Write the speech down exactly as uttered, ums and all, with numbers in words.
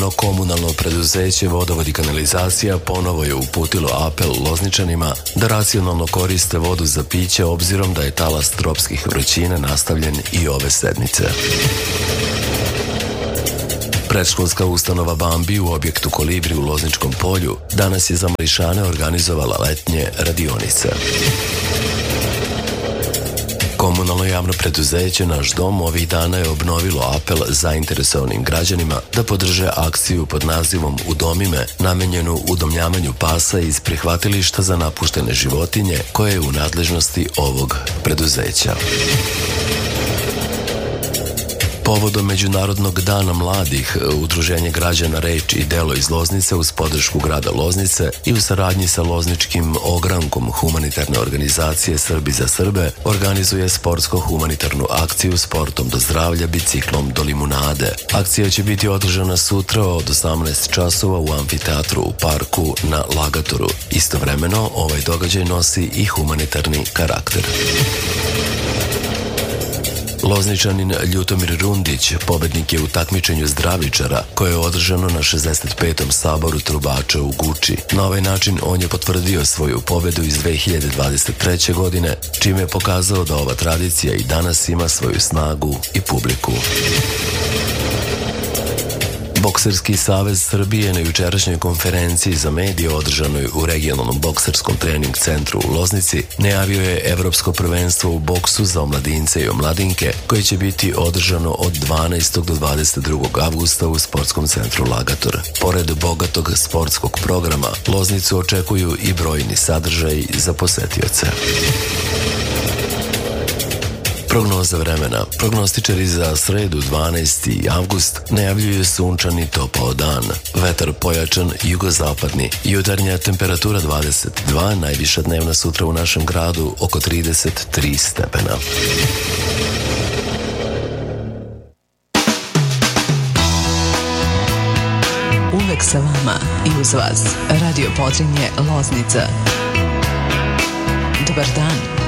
Javno komunalno preduzeće Vodovod i kanalizacija ponovo je uputilo apel Lozničanima da racionalno koriste vodu za piće obzirom da je talas tropskih vrućina nastavljen i ove sedmice. Predškolska ustanova Bambi u objektu Kolibri u Lozničkom polju danas je za mališane organizovala letnje radionice. Komunalno javno preduzeće Naš dom ovih dana je obnovilo apel zainteresovanim građanima da podrže akciju pod nazivom Udomi me, namenjenu udomljavanju pasa iz prihvatilišta za napuštene životinje koje je u nadležnosti ovog preduzeća. Povodom Međunarodnog dana mladih, Udruženje građana Reč i delo iz Loznice uz podršku grada Loznice i u saradnji sa Lozničkim ogrankom humanitarne organizacije Srbi za Srbe organizuje sportsko-humanitarnu akciju Sportom do zdravlja, biciklom do limunade. Akcija će biti održana sutra od osamnaest časova u amfiteatru u parku na Lagatoru. Istovremeno, ovaj događaj nosi i humanitarni karakter. Lozničanin Ljutomir Rundić pobednik je u takmičenju zdravičara koje je održano na šezdeset petom saboru trubača u Guči. Na ovaj način on je potvrdio svoju pobedu iz dve hiljade dvadeset treće. godine, čime je pokazao da ova tradicija i danas ima svoju snagu i publiku. Bokserski savez Srbije na jučerašnjoj konferenciji za medije održanoj u regionalnom bokserskom trening centru u Loznici najavio je Evropsko prvenstvo u boksu za omladince i omladinke koje će biti održano od dvanaestog do dvadeset drugog avgusta u sportskom centru Lagator. Pored bogatog sportskog programa, Loznicu očekuju i brojni sadržaji za posetioce. Prognoza vremena. Prognostičari za sredu dvanaesti avgust najavljuju sunčani topao dan. Vetar pojačan jugozapadni. Jutarnja temperatura dvadeset dva, najviša dnevna sutra u našem gradu oko trideset tri stepena. Uvek sa vama i uz vas. Radio Podrinje Loznica. Dobar dan.